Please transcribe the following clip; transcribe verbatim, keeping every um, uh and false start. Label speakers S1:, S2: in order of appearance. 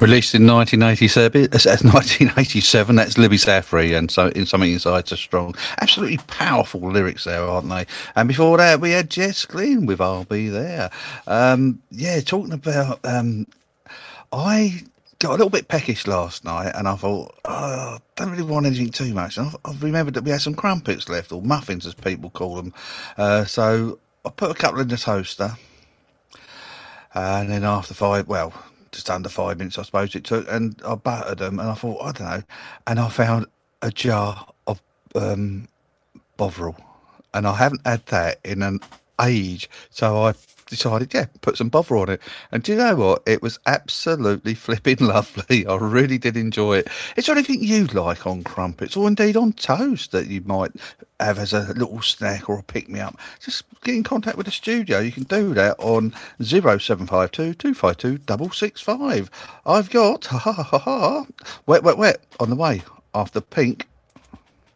S1: Released in nineteen eighty-seven, that's nineteen eighty-seven, that's Libby Safary, and so in Something Inside So Strong. Absolutely powerful lyrics there, aren't they? And before that, we had Jess Glynn with I'll Be There. Um, yeah, talking about, um, I got a little bit peckish last night, and I thought, oh, I don't really want anything too much. And I've, I've remembered that we had some crumpets left, or muffins as people call them. Uh, so I put a couple in the toaster, and then after five, well, just under five minutes, I suppose it took, and I buttered them, and I thought, I don't know, and I found a jar of um, Bovril, and I haven't had that in an age, so I decided, yeah, put some Bovril on it, and do you know what? It was absolutely flipping lovely. I really did enjoy it. Is there anything you like on crumpets, or indeed on toast, that you might have as a little snack or a pick-me-up? Just get in contact with the studio. You can do that on zero seven five two, two five two, six six five. I've got, ha ha ha ha, Wet Wet Wet on the way after Pink